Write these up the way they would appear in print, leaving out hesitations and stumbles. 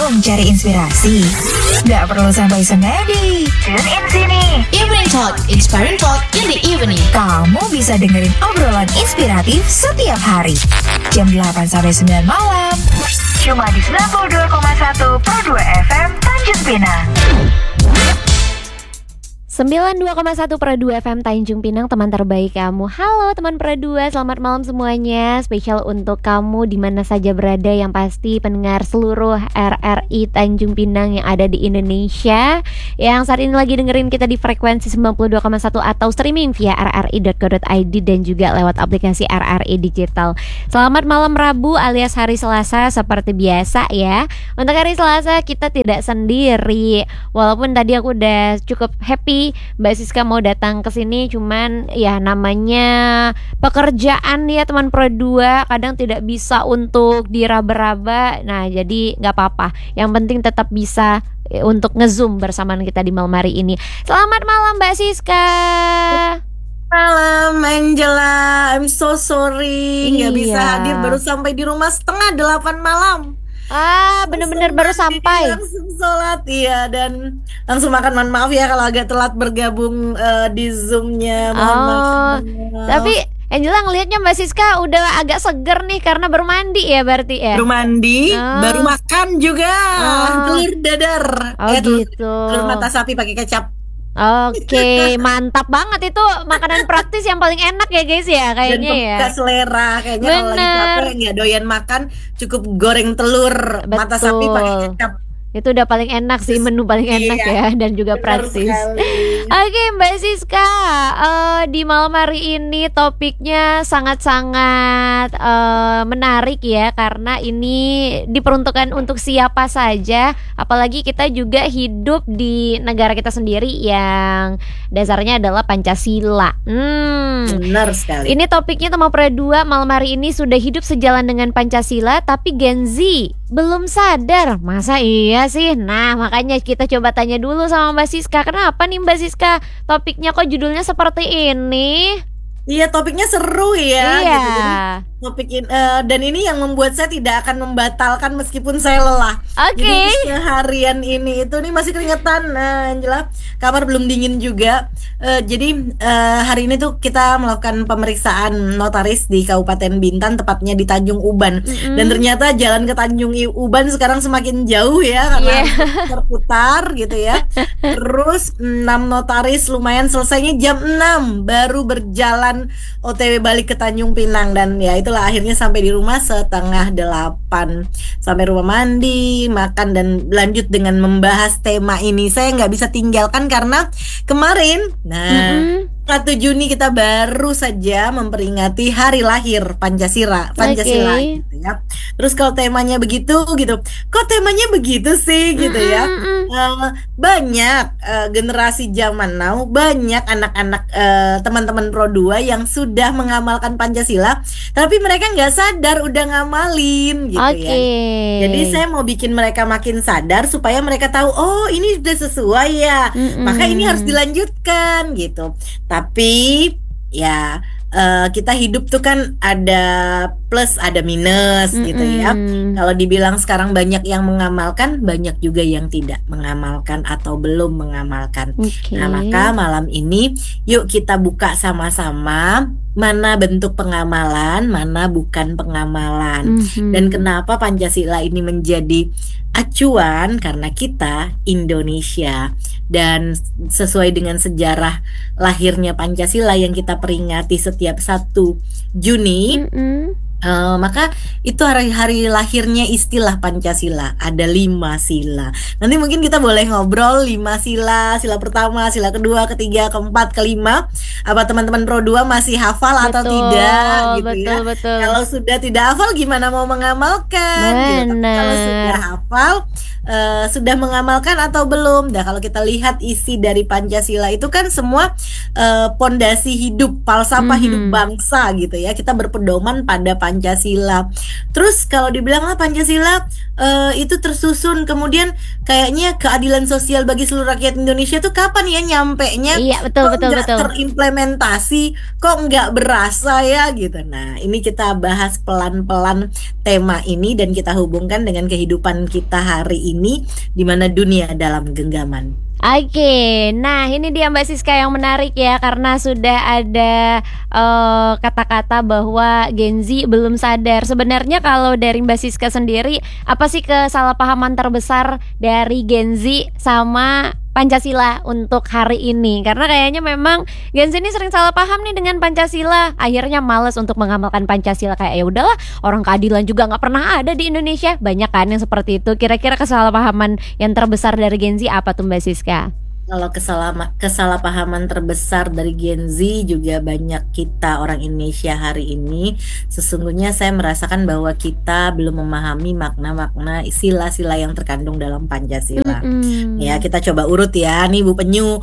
Bingung cari inspirasi? Gak perlu sampai senedi. Tune in sini. Evening Talk, Inspiring Talk in the Evening. Kamu bisa dengerin obrolan inspiratif setiap hari. Jam 8 sampai 9 malam. Cuma di 92,1 Pro 2 FM Tanjung Pinang. 92,1 Pro 2 FM Tanjung Pinang, teman terbaik kamu. Halo teman Pro 2, selamat malam semuanya. Spesial untuk kamu di mana saja berada, yang pasti pendengar seluruh RRI Tanjung Pinang yang ada di Indonesia, yang saat ini lagi dengerin kita di frekuensi 92,1 atau streaming via rri.co.id dan juga lewat aplikasi RRI Digital. Selamat malam Rabu alias hari Selasa seperti biasa ya. Untuk hari Selasa kita tidak sendiri. Walaupun tadi aku udah cukup happy Mbak Siska mau datang ke sini, cuman ya namanya pekerjaan ya teman Pro 2, kadang tidak bisa untuk diraba-raba. Nah, jadi nggak apa-apa. Yang penting tetap bisa untuk nge-zoom bersama kita di malam hari ini. Selamat malam Mbak Siska. Malam Angela, I'm so sorry nggak bisa hadir, baru sampai di rumah 7:30 malam. Bener-bener baru sampai. Langsung sholat, iya, dan langsung makan. Mohon maaf ya kalau agak telat bergabung di Zoom-nya. Mohon maaf. Tapi Angela ngelihatnya Mbak Siska udah agak seger nih karena baru mandi ya berarti ya? Baru mandi, baru makan juga. Telur dadar. Gitu. Telur mata sapi pakai kecap. Oke, mantap banget, itu makanan praktis yang paling enak ya guys ya kayaknya ya. Dan selera kayaknya. Kalau lagi capek nggak doyan makan, cukup goreng telur mata sapi pakai kecap. Itu udah paling enak sih, menu paling enak ya, dan juga praktis. Oke Mbak Siska, di malam hari ini topiknya sangat-sangat menarik ya, karena ini diperuntukkan untuk siapa saja. Apalagi kita juga hidup di negara kita sendiri yang dasarnya adalah Pancasila. Benar sekali. Ini topiknya teman Pro 2 malam hari ini, sudah hidup sejalan dengan Pancasila tapi Gen Z belum sadar. Masa iya sih? Nah, makanya kita coba tanya dulu sama Mbak Siska. Kenapa nih Mbak Siska topiknya kok judulnya seperti ini? Iya, topiknya seru ya. Iya. Gitu. Jadi, topik ini, dan ini yang membuat saya tidak akan membatalkan meskipun saya lelah. Oke. Jadi seharian ini itu nih masih keringetan, Angela. Kamar belum dingin juga. Jadi hari ini tuh kita melakukan pemeriksaan notaris di Kabupaten Bintan, tepatnya di Tanjung Uban. Dan ternyata jalan ke Tanjung Uban sekarang semakin jauh ya, karena terputar gitu ya. Terus 6 notaris lumayan, selesainya jam 6 baru berjalan OTW balik ke Tanjung Pinang. Dan ya itulah akhirnya sampai di rumah 7:30. Sampai rumah mandi, makan, dan lanjut dengan membahas tema ini. Saya nggak bisa tinggalkan karena kemarin 1 Juni kita baru saja memperingati hari lahir Pancasila gitu ya. Terus kalau temanya begitu gitu, kok temanya begitu sih gitu ya. Banyak generasi zaman now, banyak anak-anak teman-teman Pro 2 yang sudah mengamalkan Pancasila, tapi mereka nggak sadar udah ngamalin gitu ya. Jadi saya mau bikin mereka makin sadar supaya mereka tahu, oh ini udah sesuai ya, maka ini harus dilanjutkan gitu. Tapi ya kita hidup tuh kan ada plus ada minus gitu ya. Kalau dibilang sekarang banyak yang mengamalkan, banyak juga yang tidak mengamalkan atau belum mengamalkan. Nah, maka malam ini yuk kita buka sama-sama mana bentuk pengamalan, mana bukan pengamalan. Dan kenapa Pancasila ini menjadi acuan? Karena kita Indonesia, dan sesuai dengan sejarah lahirnya Pancasila yang kita peringati setiap 1 Juni, maka itu hari lahirnya istilah Pancasila. Ada 5 sila. Nanti mungkin kita boleh ngobrol 5 sila. Sila pertama, sila kedua, ketiga, keempat, kelima. Apa teman-teman Pro 2 masih hafal atau tidak gitu ya. Kalau sudah tidak hafal gimana mau mengamalkan gitu. Kalau sudah hafal, sudah mengamalkan atau belum. Nah, kalau kita lihat isi dari Pancasila itu kan semua pondasi hidup, falsafah hidup bangsa gitu ya. Kita berpedoman pada Pancasila. Terus kalau dibilang Pancasila itu tersusun. Kemudian kayaknya keadilan sosial bagi seluruh rakyat Indonesia tuh kapan ya nyampenya? Iya, betul, Kok betul, nggak betul. terimplementasi, kok nggak berasa ya gitu. Nah, ini kita bahas pelan-pelan tema ini dan kita hubungkan dengan kehidupan kita hari ini, di mana dunia dalam genggaman. Oke, nah ini dia Mbak Siska yang menarik ya, karena sudah ada kata-kata bahwa Gen Z belum sadar. Sebenarnya kalau dari Mbak Siska sendiri, apa sih kesalahpahaman terbesar dari Gen Z sama Pancasila untuk hari ini? Karena kayaknya memang Gen Z ini sering salah paham nih dengan Pancasila. Akhirnya males untuk mengamalkan Pancasila, kayak ya udahlah, orang keadilan juga nggak pernah ada di Indonesia. Banyak kan yang seperti itu. Kira-kira kesalahpahaman yang terbesar dari Gen Z apa tuh Mbak Siska? Kalau kesalahpahaman terbesar dari Gen Z juga banyak kita orang Indonesia hari ini. Sesungguhnya saya merasakan bahwa kita belum memahami makna-makna sila-sila yang terkandung dalam Pancasila. Ya, kita coba urut ya. Nih Bu Penyu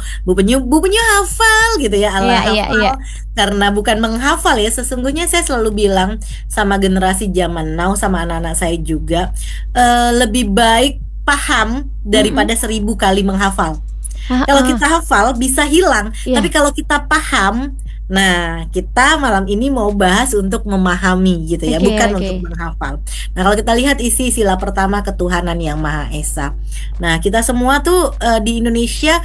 hafal gitu ya, ala Iya, hafal. iya. Karena bukan menghafal ya, sesungguhnya saya selalu bilang sama generasi zaman now, sama anak-anak saya juga, lebih baik paham daripada 1000 kali menghafal. Kalau kita hafal bisa hilang, Iya. tapi kalau kita paham, nah kita malam ini mau bahas untuk memahami gitu ya, Oke, bukan oke. untuk menghafal. Nah, kalau kita lihat isi sila pertama, ketuhanan yang Maha Esa. Nah, kita semua tuh di Indonesia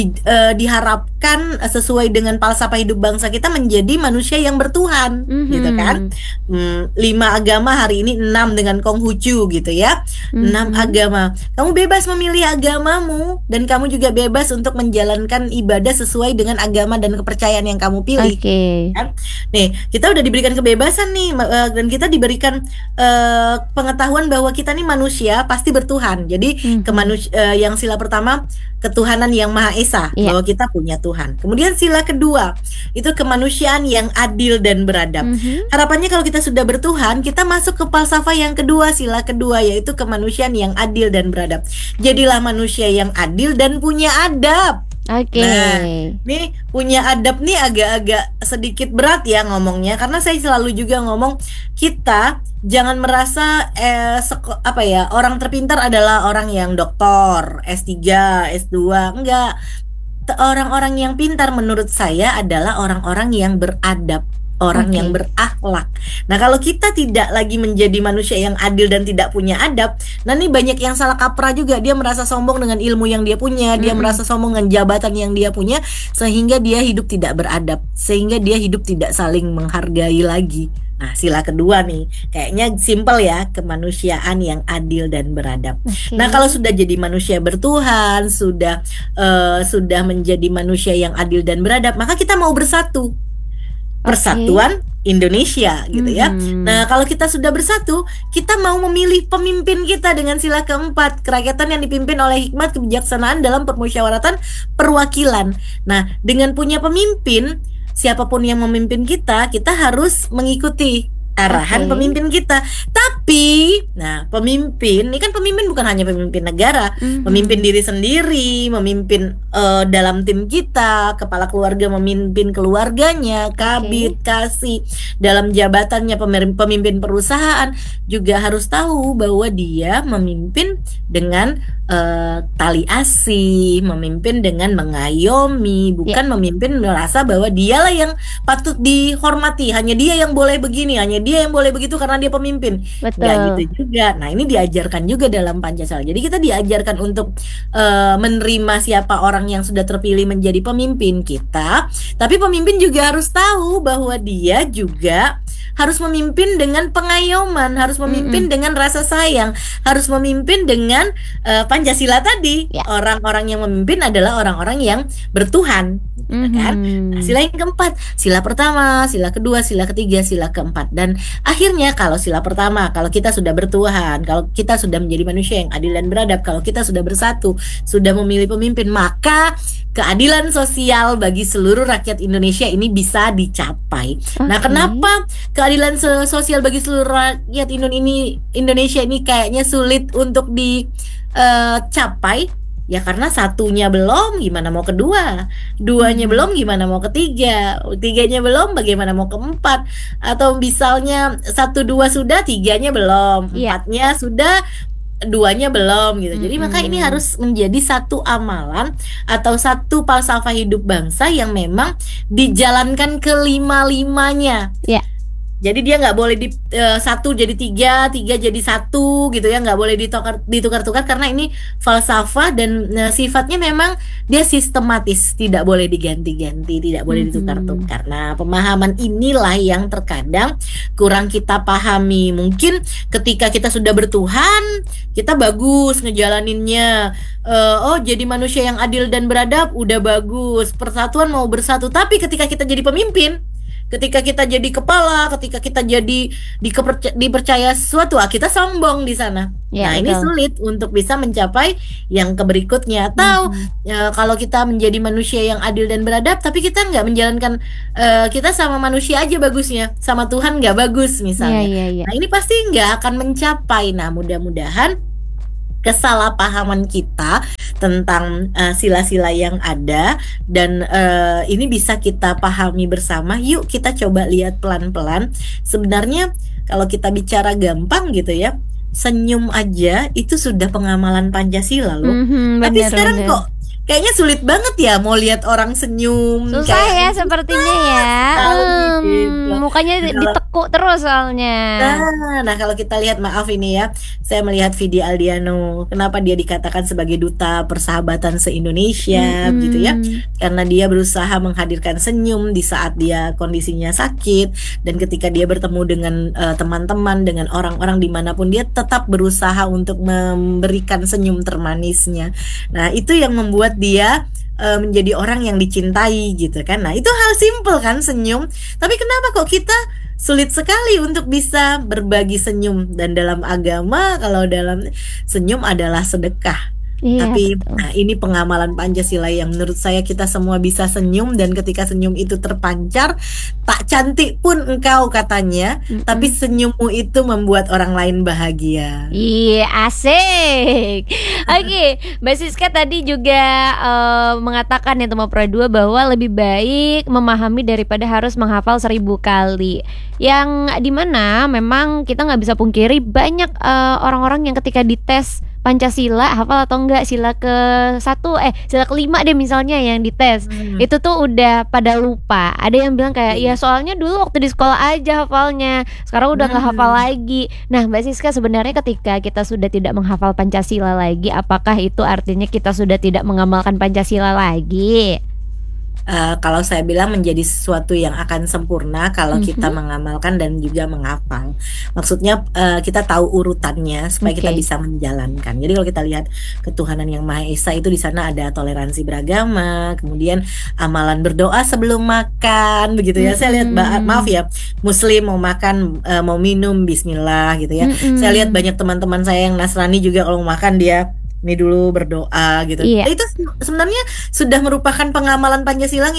diharapkan sesuai dengan falsafah hidup bangsa kita menjadi manusia yang bertuhan, gitu kan? 5 agama hari ini 6 dengan Konghucu gitu ya. 6 agama. Kamu bebas memilih agamamu dan kamu juga bebas untuk menjalankan ibadah sesuai dengan agama dan kepercayaan yang kamu pilih. Oke. Kan? Nih, kita udah diberikan kebebasan nih, dan kita diberikan pengetahuan bahwa kita nih manusia pasti bertuhan. Jadi yang sila pertama, ketuhanan yang Maha Esa, Iya. bahwa kita punya Tuhan. Kemudian sila kedua, itu kemanusiaan yang adil dan beradab. Harapannya kalau kita sudah bertuhan, kita masuk ke falsafah yang kedua, sila kedua, yaitu kemanusiaan yang adil dan beradab. Jadilah manusia yang adil dan punya adab. Oke. Nah, nih punya adab nih agak-agak sedikit berat ya ngomongnya, karena saya selalu juga ngomong, kita jangan merasa orang terpintar adalah orang yang doktor, S3, S2, enggak. Orang-orang yang pintar menurut saya adalah orang-orang yang beradab, orang yang berakhlak. Nah, kalau kita tidak lagi menjadi manusia yang adil dan tidak punya adab, nah ini banyak yang salah kaprah juga. Dia merasa sombong dengan ilmu yang dia punya, dia merasa sombong dengan jabatan yang dia punya, sehingga dia hidup tidak beradab, sehingga dia hidup tidak saling menghargai lagi. Nah, sila kedua nih, kayaknya simpel ya, kemanusiaan yang adil dan beradab. Nah, kalau sudah jadi manusia bertuhan, sudah menjadi manusia yang adil dan beradab, maka kita mau bersatu. Persatuan Indonesia gitu ya. Nah, kalau kita sudah bersatu, kita mau memilih pemimpin kita dengan sila keempat, kerakyatan yang dipimpin oleh hikmat kebijaksanaan dalam permusyawaratan perwakilan. Nah, dengan punya pemimpin, siapapun yang memimpin kita harus mengikuti arahan pemimpin kita. Tapi, nah, pemimpin ini kan pemimpin bukan hanya pemimpin negara, memimpin diri sendiri, memimpin dalam tim kita, kepala keluarga memimpin keluarganya, kabid, kasih, dalam jabatannya pemimpin perusahaan juga harus tahu bahwa dia memimpin dengan tali asih, memimpin dengan mengayomi, bukan memimpin merasa bahwa dialah yang patut dihormati, hanya dia yang boleh begini, hanya dia yang boleh begitu karena dia pemimpin. Nggak gitu juga. Nah, ini diajarkan juga dalam Pancasila. Jadi kita diajarkan untuk menerima siapa orang yang sudah terpilih menjadi pemimpin kita, tapi pemimpin juga harus tahu bahwa dia juga harus memimpin dengan pengayoman, harus memimpin dengan rasa sayang, harus memimpin dengan Pancasila tadi. Orang-orang yang memimpin adalah orang-orang yang bertuhan, kan? Nah, sila yang keempat, sila pertama, sila kedua, sila ketiga, sila keempat. Dan akhirnya kalau sila pertama, kalau kita sudah bertuhan, kalau kita sudah menjadi manusia yang adil dan beradab, kalau kita sudah bersatu, sudah memilih pemimpin, maka keadilan sosial bagi seluruh rakyat Indonesia ini bisa dicapai. Nah, kenapa keadilan sosial bagi seluruh rakyat Indonesia ini kayaknya sulit untuk dicapai? Ya karena satunya belum, gimana mau kedua? Duanya belum, gimana mau ketiga? Tiganya belum, bagaimana mau keempat? Atau misalnya 1, 2 sudah, tiganya belum, empatnya sudah, duanya belum gitu. Jadi maka ini harus menjadi satu amalan atau satu falsafah hidup bangsa yang memang dijalankan kelima-limanya. Ya. Jadi dia nggak boleh satu jadi tiga, tiga jadi satu gitu ya, nggak boleh ditukar-tukar karena ini falsafah dan sifatnya memang dia sistematis, tidak boleh diganti-ganti, tidak boleh ditukar-tukar. Nah, pemahaman inilah yang terkadang kurang kita pahami. Mungkin ketika kita sudah bertuhan, kita bagus ngejalaninnya. Oh, jadi manusia yang adil dan beradab, udah bagus. Persatuan mau bersatu, tapi ketika kita jadi pemimpin, ketika kita jadi kepala, ketika kita jadi dipercaya sesuatu, kita sombong di sana. Ya, nah, ini sulit untuk bisa mencapai yang berikutnya. Atau kalau kita menjadi manusia yang adil dan beradab, tapi kita nggak menjalankan, kita sama manusia aja bagusnya, sama Tuhan nggak bagus misalnya. Nah, ini pasti nggak akan mencapai. Nah, mudah-mudahan kesalahpahaman kita tentang sila-sila yang ada dan ini bisa kita pahami bersama. Yuk kita coba lihat pelan-pelan. Sebenarnya kalau kita bicara gampang gitu ya, senyum aja itu sudah pengamalan Pancasila loh. Tapi sekarang kok kayaknya sulit banget ya mau lihat orang senyum. Susah ya sepertinya ya. Mukanya ditekuk terus soalnya. Nah, kalau kita lihat, maaf ini ya, saya melihat Vidi Aldiano. Kenapa dia dikatakan sebagai duta persahabatan se-Indonesia gitu ya? Karena dia berusaha menghadirkan senyum di saat dia kondisinya sakit, dan ketika dia bertemu dengan teman-teman, dengan orang-orang dimanapun, dia tetap berusaha untuk memberikan senyum termanisnya. Nah, itu yang membuat dia menjadi orang yang dicintai gitu kan. Nah, itu hal simple kan, senyum. Tapi kenapa kok kita sulit sekali untuk bisa berbagi senyum? Dan dalam agama, kalau dalam senyum adalah sedekah. Tapi ini pengamalan Pancasila yang menurut saya kita semua bisa senyum, dan ketika senyum itu terpancar, tak cantik pun engkau katanya, tapi senyummu itu membuat orang lain bahagia. Iya, asik. Oke, Mbak Siska tadi juga mengatakan ya teman Pro 2 bahwa lebih baik memahami daripada harus menghafal 1000 kali. Yang dimana memang kita nggak bisa pungkiri banyak orang-orang yang ketika dites Pancasila hafal atau enggak, sila kelima deh misalnya yang dites, itu tuh udah pada lupa. Ada yang bilang kayak ya soalnya dulu waktu di sekolah aja hafalnya, sekarang udah nggak hafal lagi. Nah, Mbak Siska, sebenarnya ketika kita sudah tidak menghafal Pancasila lagi, apakah itu artinya kita sudah tidak mengamalkan Pancasila lagi? Kalau saya bilang menjadi sesuatu yang akan sempurna kalau kita mengamalkan dan juga menghafal. Maksudnya kita tahu urutannya supaya kita bisa menjalankan. Jadi kalau kita lihat ketuhanan yang Maha Esa itu, di sana ada toleransi beragama, kemudian amalan berdoa sebelum makan, begitu ya. Saya lihat, maaf ya, Muslim mau makan, mau minum Bismillah gitu ya. Saya lihat banyak teman-teman saya yang Nasrani juga kalau mau makan dia ini dulu berdoa gitu. Itu sebenarnya sudah merupakan pengamalan Pancasila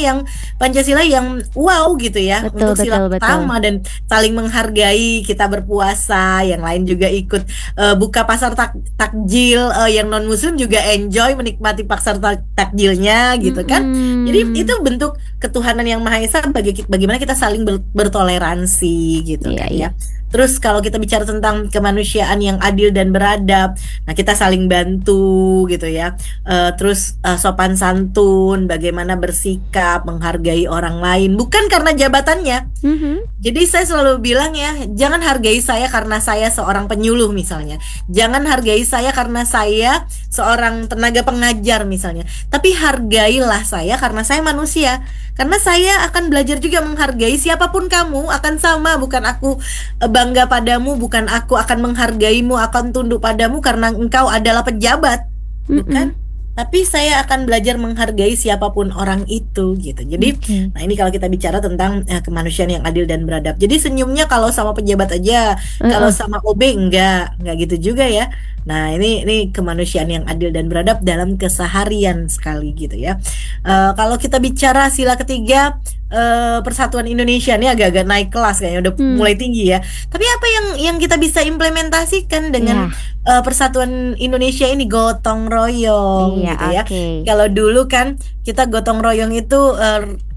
yang wow gitu ya. Untuk sila pertama, dan saling menghargai, kita berpuasa, yang lain juga ikut buka pasar takjil, yang non muslim juga enjoy menikmati pasar takjilnya gitu kan. Jadi itu bentuk ketuhanan yang Maha Esa, bagaimana kita saling bertoleransi gitu kan ya. Terus kalau kita bicara tentang kemanusiaan yang adil dan beradab, nah kita saling bantu gitu ya. Terus sopan santun, bagaimana bersikap, menghargai orang lain, bukan karena jabatannya. Jadi saya selalu bilang ya, jangan hargai saya karena saya seorang penyuluh misalnya. Jangan hargai saya karena saya seorang tenaga pengajar misalnya. Tapi hargailah saya karena saya manusia. Karena saya akan belajar juga menghargai siapapun kamu, akan sama. Bukan aku bangga padamu, bukan aku akan menghargaimu, akan tunduk padamu karena engkau adalah pejabat, bukan. Tapi saya akan belajar menghargai siapapun orang itu gitu. Jadi nah ini kalau kita bicara tentang kemanusiaan yang adil dan beradab. Jadi senyumnya kalau sama pejabat aja, kalau sama OB enggak gitu juga ya. Nah ini kemanusiaan yang adil dan beradab dalam keseharian sekali gitu ya. Kalau kita bicara sila ketiga, Persatuan Indonesia, ini agak-agak naik kelas kayaknya, udah mulai tinggi ya. Tapi apa yang kita bisa implementasikan dengan Persatuan Indonesia ini? Gotong royong gitu ya. Kalau dulu kan kita gotong royong itu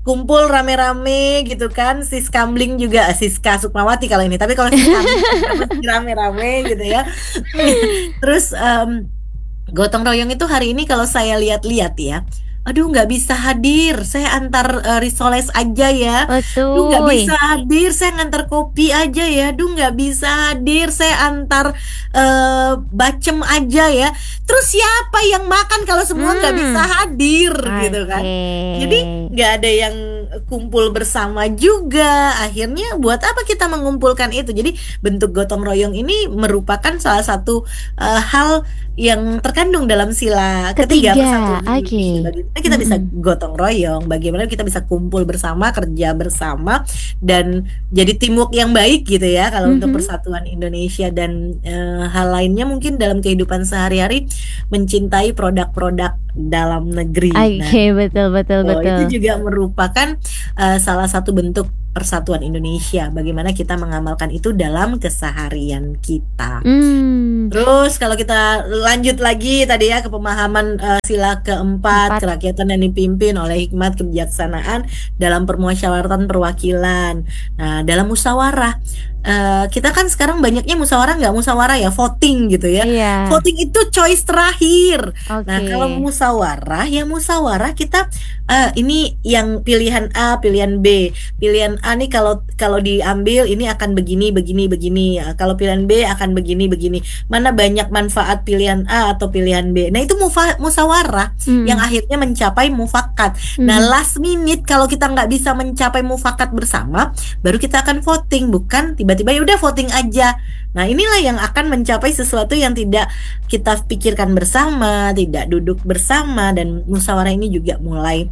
kumpul rame-rame gitu kan. Siska Bling juga, Siska Sukmawati kalau ini. Tapi kalau Siska Bling masih rame-rame gitu ya. Terus gotong royong itu hari ini kalau saya lihat-lihat ya, aduh nggak bisa hadir, saya antar risoles aja ya. Aduh nggak Betul. bisa hadir, saya ngantar kopi aja ya. Aduh nggak bisa hadir, saya antar bacem aja ya. Terus siapa yang makan kalau semua nggak bisa hadir gitu kan? Jadi nggak ada yang kumpul bersama juga. Akhirnya buat apa kita mengumpulkan itu? Jadi bentuk gotong royong ini merupakan salah satu hal yang terkandung dalam sila ketiga persatuan Indonesia. Bagaimana kita bisa gotong royong, bagaimana kita bisa kumpul bersama, kerja bersama, dan jadi teamwork yang baik gitu ya kalau untuk persatuan Indonesia. Dan hal lainnya mungkin dalam kehidupan sehari-hari, mencintai produk-produk dalam negeri. Betul. Itu juga merupakan salah satu bentuk persatuan Indonesia. Bagaimana kita mengamalkan itu dalam keseharian kita. Terus kalau kita lanjut lagi tadi ya ke pemahaman sila keempat, kerakyatan yang dipimpin oleh hikmat kebijaksanaan dalam permusyawaratan perwakilan. Nah, dalam musyawarah kita kan sekarang banyaknya musyawarah nggak musyawarah ya, voting gitu ya. Voting itu choice terakhir. Nah, kalau musyawarah ya musyawarah kita ini yang pilihan A, pilihan B. Pilihan A nih kalau diambil ini akan begini. Ya, kalau pilihan B akan begini. Mana banyak manfaat pilihan A atau pilihan B. Nah, itu musyawarah yang akhirnya mencapai mufakat. Nah, last minute kalau kita nggak bisa mencapai mufakat bersama, baru kita akan voting, bukan tiba-tiba ya udah voting aja. Nah, inilah yang akan mencapai sesuatu yang tidak kita pikirkan bersama, tidak duduk bersama, dan musyawarah ini juga mulai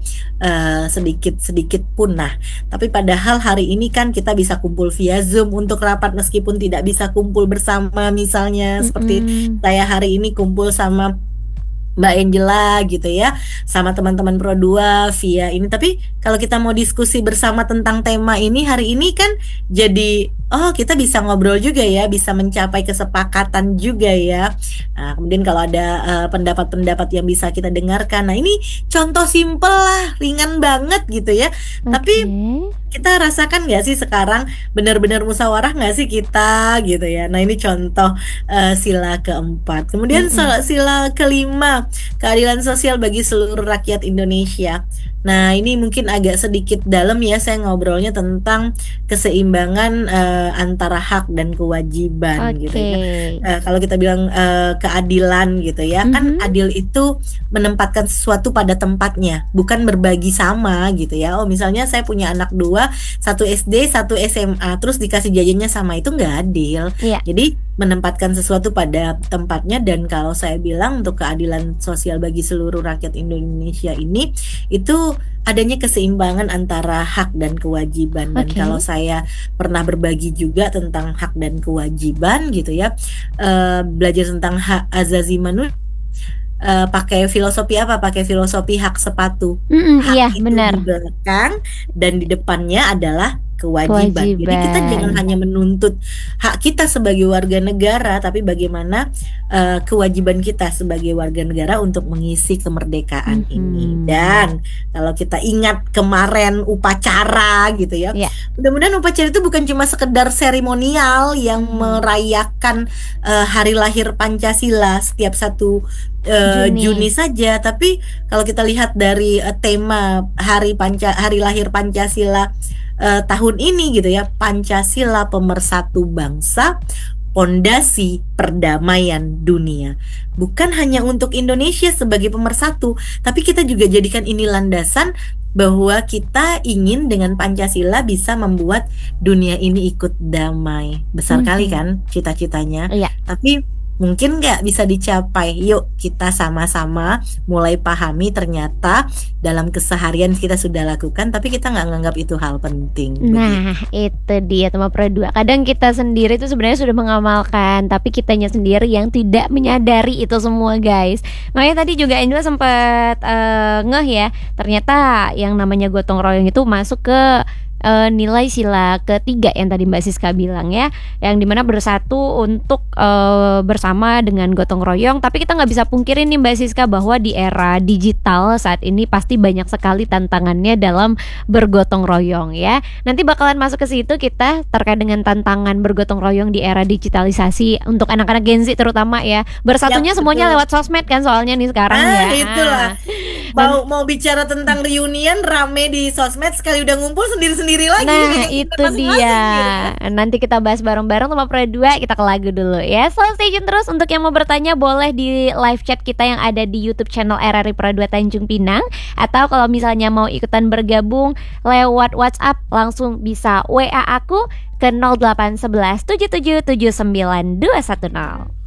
sedikit punah. Tapi padahal hari ini kan kita bisa kumpul via Zoom untuk rapat meskipun tidak bisa kumpul bersama, misalnya seperti saya hari ini kumpul sama Mbak Angela gitu ya, sama teman-teman Pro 2 via ini. Tapi kalau kita mau diskusi bersama tentang tema ini hari ini kan jadi kita bisa ngobrol juga ya, bisa mencapai kesepakatan juga ya. Nah, kemudian kalau ada pendapat-pendapat yang bisa kita dengarkan. Nah, ini contoh simpel lah, ringan banget gitu ya. Tapi kita rasakan nggak sih sekarang benar-benar musyawarah nggak sih kita gitu ya. Nah, ini contoh sila keempat. Kemudian sila kelima, keadilan sosial bagi seluruh rakyat Indonesia. Nah, ini mungkin agak sedikit dalam ya, saya ngobrolnya tentang keseimbangan antara hak dan kewajiban gitu ya. Kalau kita bilang keadilan gitu ya, kan adil itu menempatkan sesuatu pada tempatnya, bukan berbagi sama gitu ya. Oh, misalnya saya punya anak dua, satu SD, satu SMA, terus dikasih jajannya sama, itu nggak adil. Jadi menempatkan sesuatu pada tempatnya. Dan kalau saya bilang untuk keadilan sosial bagi seluruh rakyat Indonesia ini, itu adanya keseimbangan antara hak dan kewajiban. Dan kalau saya pernah berbagi juga tentang hak dan kewajiban gitu ya, belajar tentang hak azazi manusia, pakai filosofi apa? Pakai filosofi hak sepatu. Hak itu benar. di belakang dan di depannya adalah kewajiban. Jadi kita jangan hanya menuntut hak kita sebagai warga negara, tapi bagaimana kewajiban kita sebagai warga negara untuk mengisi kemerdekaan ini. Dan kalau kita ingat kemarin upacara gitu ya, mudah-mudahan upacara itu bukan cuma sekedar seremonial yang merayakan hari lahir Pancasila setiap 1 Juni saja, tapi kalau kita lihat dari tema hari lahir Pancasila tahun ini gitu ya, Pancasila pemersatu bangsa, pondasi perdamaian dunia. Bukan hanya untuk Indonesia sebagai pemersatu, tapi kita juga jadikan ini landasan bahwa kita ingin dengan Pancasila bisa membuat dunia ini ikut damai. Besar kali kan cita-citanya. Tapi mungkin nggak bisa dicapai. Yuk kita sama-sama mulai pahami ternyata dalam keseharian kita sudah lakukan, tapi kita nggak nganggap itu hal penting. Nah, itu dia teman Pro 2. Kadang kita sendiri itu sebenarnya sudah mengamalkan, tapi kitanya sendiri yang tidak menyadari itu semua, guys. Makanya tadi juga Angela sempat ngeh ya, ternyata yang namanya gotong royong itu masuk ke nilai sila ketiga yang tadi Mbak Siska bilang ya, yang dimana bersatu untuk bersama dengan gotong royong. Tapi kita nggak bisa pungkirin nih Mbak Siska bahwa di era digital saat ini pasti banyak sekali tantangannya dalam bergotong royong ya. Nanti bakalan masuk ke situ kita terkait dengan tantangan bergotong royong di era digitalisasi untuk anak-anak Gen Z terutama ya. Bersatunya semuanya lewat sosmed kan soalnya nih sekarang ya. Itulah. Mau bicara tentang reunian rame di sosmed, sekali udah ngumpul sendiri-sendiri lagi. Nah itu dia. Nanti kita bahas bareng-bareng sama Pro 2. Kita ke lagu dulu ya. So stay tune terus. Untuk yang mau bertanya boleh di live chat kita yang ada di YouTube channel RRI Pro 2 Tanjung Pinang. Atau kalau misalnya mau ikutan bergabung lewat WhatsApp, langsung bisa WA aku ke 0811 7779 210.